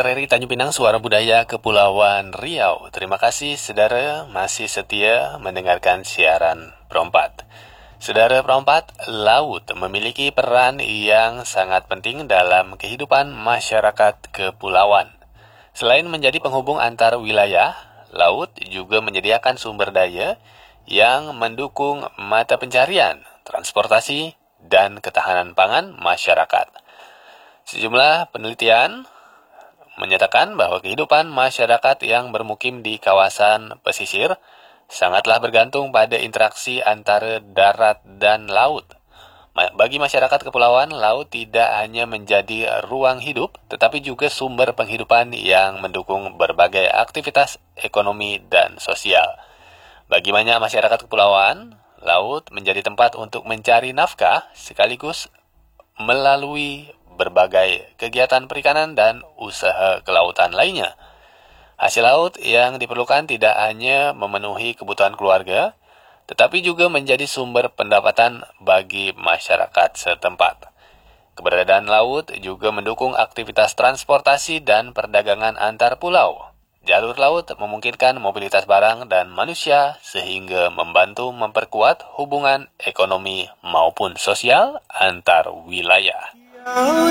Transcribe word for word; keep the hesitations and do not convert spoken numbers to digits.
dokter Eri Tanjung Pinang, Suara Budaya Kepulauan Riau. Terima kasih saudara masih setia mendengarkan siaran Perompat. Saudara Perompat, laut memiliki peran yang sangat penting dalam kehidupan masyarakat kepulauan. Selain menjadi penghubung antar wilayah, laut juga menyediakan sumber daya yang mendukung mata pencarian, transportasi, dan ketahanan pangan masyarakat. Sejumlah penelitian menyatakan bahwa kehidupan masyarakat yang bermukim di kawasan pesisir sangatlah bergantung pada interaksi antara darat dan laut. Bagi masyarakat kepulauan, laut tidak hanya menjadi ruang hidup, tetapi juga sumber penghidupan yang mendukung berbagai aktivitas ekonomi dan sosial. Bagi banyak masyarakat kepulauan, laut menjadi tempat untuk mencari nafkah sekaligus melalui berbagai kegiatan perikanan dan usaha kelautan lainnya. Hasil laut yang diperlukan tidak hanya memenuhi kebutuhan keluarga, tetapi juga menjadi sumber pendapatan bagi masyarakat setempat. Keberadaan laut juga mendukung aktivitas transportasi dan perdagangan antar pulau. Jalur laut memungkinkan mobilitas barang dan manusia sehingga membantu memperkuat hubungan ekonomi maupun sosial antar wilayah.